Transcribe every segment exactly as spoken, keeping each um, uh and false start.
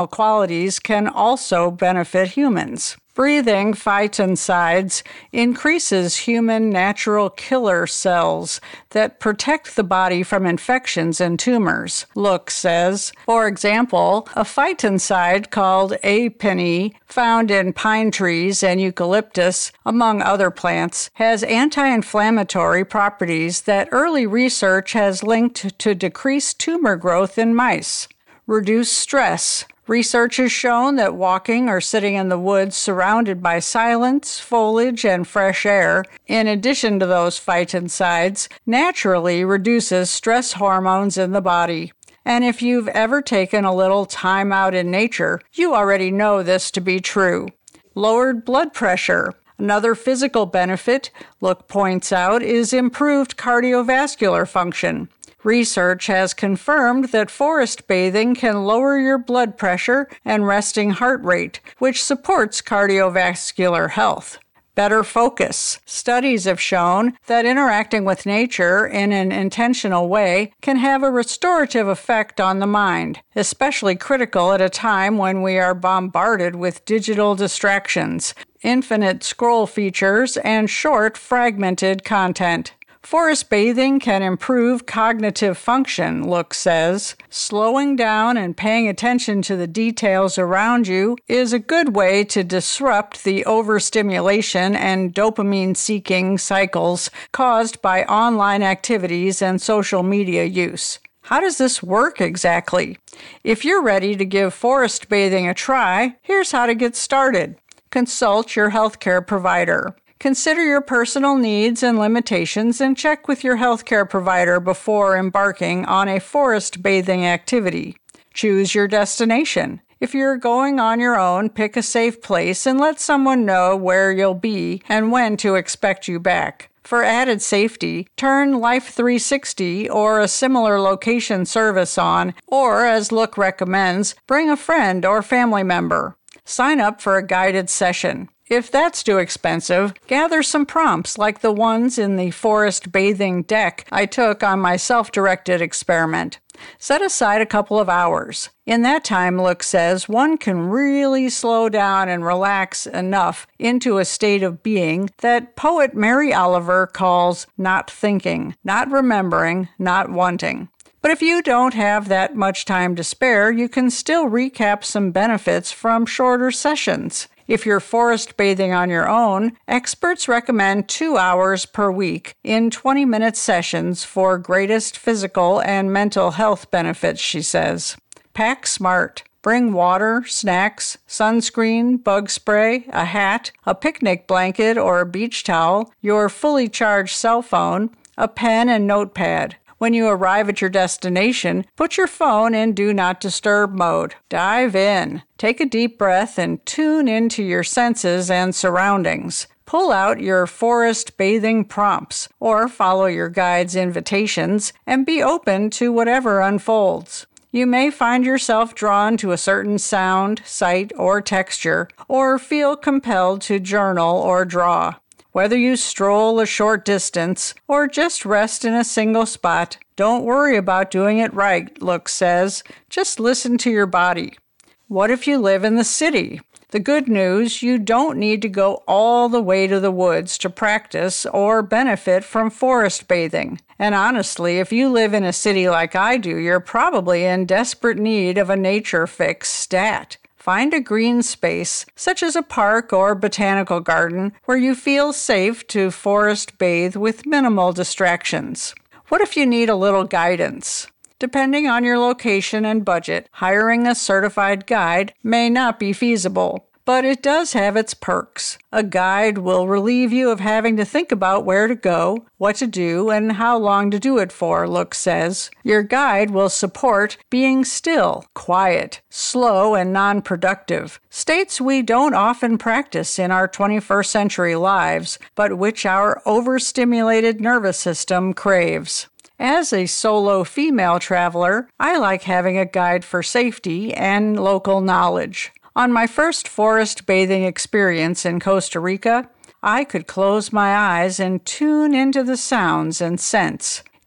qualities can also benefit humans. Breathing phytoncides increases human natural killer cells that protect the body from infections and tumors, Look says. For example, a phytoncide called apine, found in pine trees and eucalyptus, among other plants, has anti-inflammatory properties that early research has linked to decreased tumor growth in mice. Reduce stress. Research has shown that walking or sitting in the woods surrounded by silence, foliage, and fresh air, in addition to those phytoncides, naturally reduces stress hormones in the body. And if you've ever taken a little time out in nature, you already know this to be true. Lowered blood pressure. Another physical benefit, Look points out, is improved cardiovascular function. Research has confirmed that forest bathing can lower your blood pressure and resting heart rate, which supports cardiovascular health. Better focus. Studies have shown that interacting with nature in an intentional way can have a restorative effect on the mind, especially critical at a time when we are bombarded with digital distractions, infinite scroll features, and short, fragmented content. Forest bathing can improve cognitive function, Look says. Slowing down and paying attention to the details around you is a good way to disrupt the overstimulation and dopamine-seeking cycles caused by online activities and social media use. How does this work exactly? If you're ready to give forest bathing a try, here's how to get started. Consult your healthcare provider. Consider your personal needs and limitations and check with your healthcare provider before embarking on a forest bathing activity. Choose your destination. If you're going on your own, pick a safe place and let someone know where you'll be and when to expect you back. For added safety, turn Life three sixty or a similar location service on, or as Look recommends, bring a friend or family member. Sign up for a guided session. If that's too expensive, gather some prompts like the ones in the forest bathing deck I took on my self-directed experiment. Set aside a couple of hours. In that time, Look says, one can really slow down and relax enough into a state of being that poet Mary Oliver calls not thinking, not remembering, not wanting. But if you don't have that much time to spare, you can still recap some benefits from shorter sessions. If you're forest bathing on your own, experts recommend two hours per week in twenty-minute sessions for greatest physical and mental health benefits, she says. Pack smart. Bring water, snacks, sunscreen, bug spray, a hat, a picnic blanket or a beach towel, your fully charged cell phone, a pen and notepad. When you arrive at your destination, put your phone in Do Not Disturb mode. Dive in. Take a deep breath and tune into your senses and surroundings. Pull out your forest bathing prompts or follow your guide's invitations and be open to whatever unfolds. You may find yourself drawn to a certain sound, sight, or texture, or feel compelled to journal or draw. Whether you stroll a short distance or just rest in a single spot, don't worry about doing it right, Look says. Just listen to your body. What if you live in the city? The good news, you don't need to go all the way to the woods to practice or benefit from forest bathing. And honestly, if you live in a city like I do, you're probably in desperate need of a nature fix stat. Find a green space, such as a park or botanical garden, where you feel safe to forest bathe with minimal distractions. What if you need a little guidance? Depending on your location and budget, hiring a certified guide may not be feasible, but it does have its perks. A guide will relieve you of having to think about where to go, what to do, and how long to do it for, Look says. Your guide will support being still, quiet, slow, and non-productive, states we don't often practice in our twenty-first century lives, but which our overstimulated nervous system craves. As a solo female traveler, I like having a guide for safety and local knowledge. On my first forest bathing experience in Costa Rica, I could close my eyes and tune into the sounds and scents.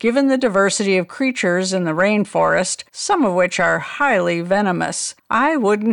given the diversity of creatures in the rainforest, some of which are highly venomous. I wouldn't